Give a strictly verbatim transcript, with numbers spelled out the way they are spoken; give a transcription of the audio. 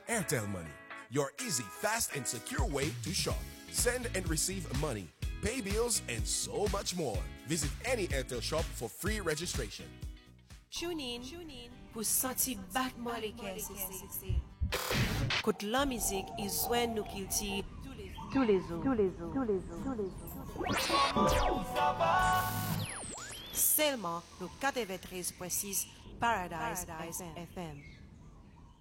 Airtel Money, your easy, fast, and secure way to shop, send and receive money, pay bills, and so much more. Visit any Airtel shop for free registration. Tune in pour sentir battement les caisses. Côte la musique, ils joignent nous kilti tous les jours. Tous les jours. Tous les jours. Tous les jours. Seulement le quatre-vingt-treize point six Paradise, Paradise F M.